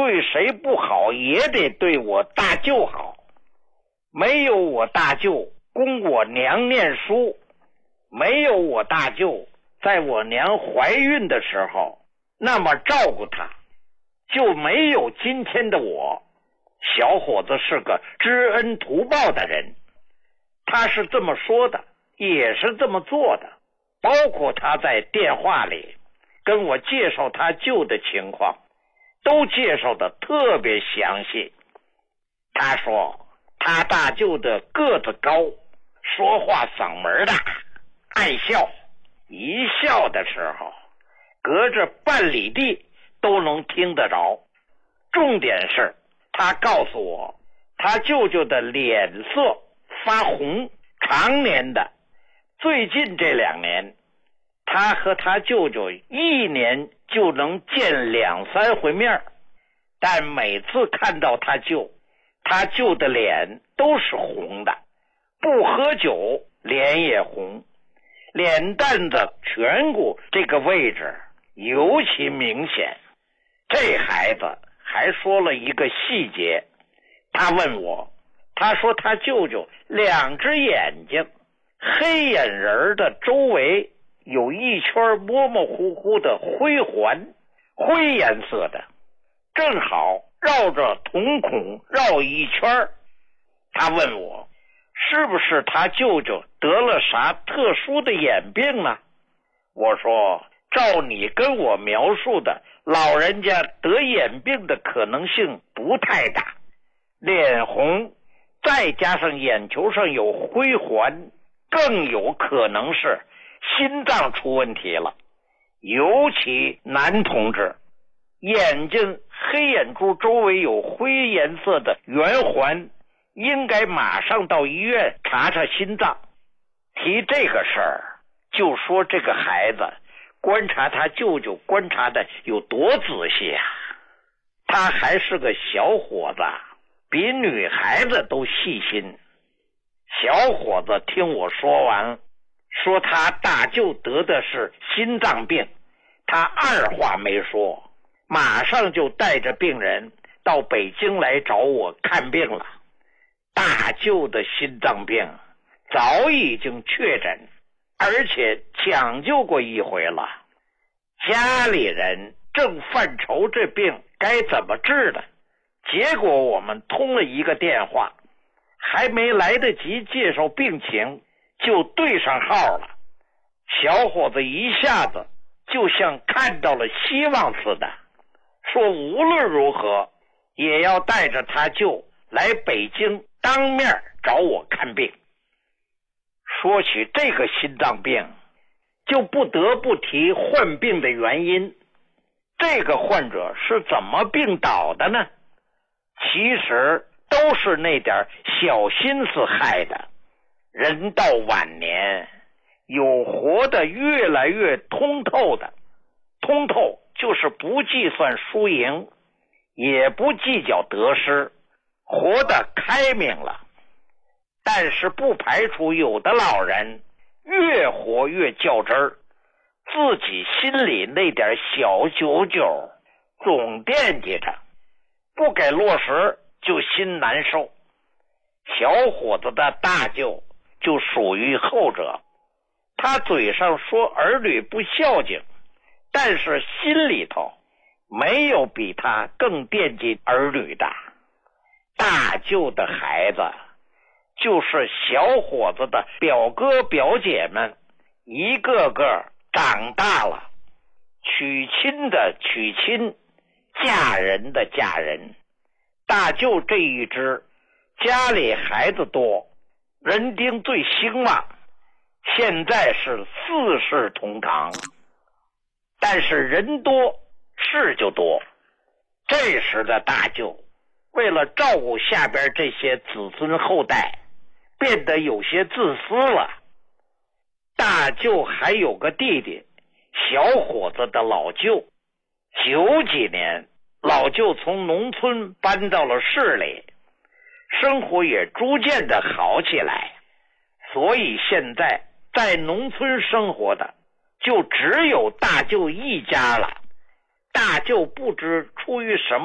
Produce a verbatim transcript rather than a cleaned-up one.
对谁不好也得对我大舅好。没有我大舅供我娘念书，没有我大舅在我娘怀孕的时候那么照顾她，就没有今天的我。小伙子是个知恩图报的人，他是这么说的，也是这么做的，包括他在电话里跟我介绍他舅的情况，都介绍的特别详细。他说他大舅的个子高，说话嗓门大，爱笑，一笑的时候隔着半里地都能听得着。重点是他告诉我，他舅舅的脸色发红，常年的，最近这两年他和他舅舅一年就能见两三回面，但每次看到他舅，他舅的脸都是红的，不喝酒脸也红，脸蛋子颧骨这个位置尤其明显。这孩子还说了一个细节，他问我，他说他舅舅两只眼睛黑眼仁的周围有一圈模模糊糊的灰环，灰颜色的，正好绕着瞳孔绕一圈。他问我是不是他舅舅得了啥特殊的眼病呢？我说照你跟我描述的，老人家得眼病的可能性不太大，脸红再加上眼球上有灰环，更有可能是心脏出问题了。尤其男同志眼睛黑眼珠周围有灰颜色的圆环，应该马上到医院查查心脏。提这个事儿，就说这个孩子观察他舅舅观察的有多仔细啊！他还是个小伙子，比女孩子都细心。小伙子听我说完，说他大舅得的是心脏病，他二话没说，马上就带着病人到北京来找我看病了。大舅的心脏病早已经确诊，而且抢救过一回了。家里人正犯愁这病该怎么治的，结果我们通了一个电话，还没来得及介绍病情就对上号了。小伙子一下子就像看到了希望似的，说无论如何也要带着他舅来北京当面找我看病。说起这个心脏病，就不得不提患病的原因。这个患者是怎么病倒的呢？其实都是那点小心思害的。人到晚年，有活得越来越通透的，通透就是不计算输赢，也不计较得失，活得开明了。但是不排除有的老人越活越较真儿，自己心里那点小九九总惦记着，不给落实就心难受。小伙子的大舅就属于后者，他嘴上说儿女不孝敬，但是心里头没有比他更惦记儿女的。大舅的孩子就是小伙子的表哥表姐们，一个个长大了，娶亲的娶亲，嫁人的嫁人。大舅这一支家里孩子多，人丁最兴旺，现在是四世同堂。但是人多事就多，这时的大舅为了照顾下边这些子孙后代，变得有些自私了。大舅还有个弟弟，小伙子的老舅。九几年，老舅从农村搬到了市里，生活也逐渐的好起来，所以现在在农村生活的就只有大舅一家了。大舅不知出于什么